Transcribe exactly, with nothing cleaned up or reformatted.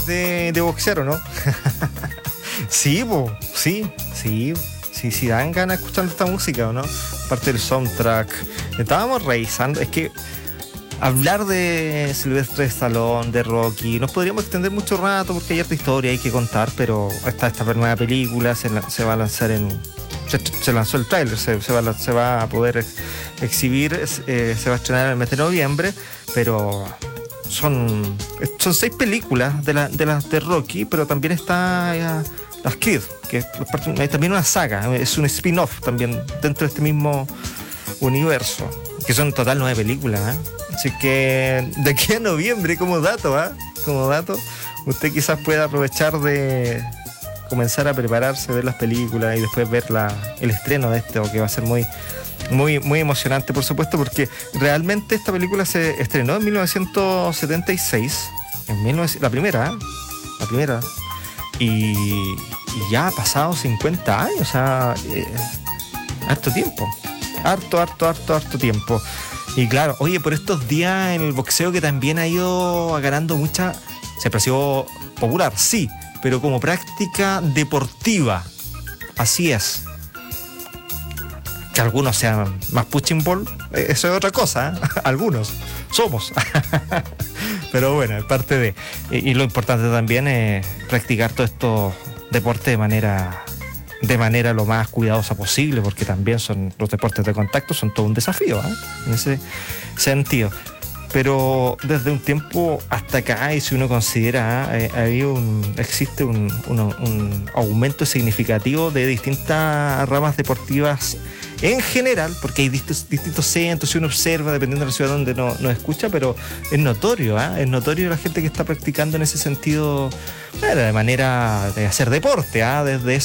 de, de boxear, ¿o no? Sí, po, sí, sí, sí, sí, dan ganas escuchando esta música, ¿o no? Parte del soundtrack. Estábamos revisando, es que hablar de Sylvester Stallone, de Rocky, nos podríamos extender mucho rato porque hay harta historia, hay que contar, pero está esta nueva película, se, la, se va a lanzar en... Se, se lanzó el tráiler, se, se, va, se va a poder ex, exhibir, eh, se va a estrenar en el mes de noviembre, pero son, son seis películas de las de, la, de Rocky, pero también está eh, las Creed, que es parte, también una saga, es un spin-off también dentro de este mismo universo, que son en total nueve películas, ¿eh? Así que de aquí a noviembre, como dato, ¿eh? como dato, usted quizás pueda aprovechar de comenzar a prepararse, ver las películas y después ver la, el estreno de este, que va a ser muy, muy, muy emocionante, por supuesto, porque realmente esta película se estrenó en mil novecientos setenta y seis, en mil novecientos, la primera, ¿eh? la primera, y, y ya ha pasado cincuenta años, o sea, eh, harto tiempo, harto, harto, harto, harto tiempo. Y claro, oye, por estos días en el boxeo que también ha ido ganando mucha, se apreció popular, sí, pero como práctica deportiva, así es. Que algunos sean más punching ball, eso es otra cosa, ¿eh? Algunos somos. Pero bueno, es parte de... Y, y lo importante también es practicar todos estos deportes de manera... de manera lo más cuidadosa posible, porque también son los deportes de contacto, son todo un desafío, ¿eh? En ese sentido. Pero desde un tiempo hasta acá, y si uno considera, eh, hay un, existe un, un, un aumento significativo de distintas ramas deportivas en general, porque hay distintos, distintos centros, si uno observa, dependiendo de la ciudad donde nos no escucha, pero es notorio, ¿eh? Es notorio la gente que está practicando en ese sentido, bueno, de manera de hacer deporte, ¿eh? Desde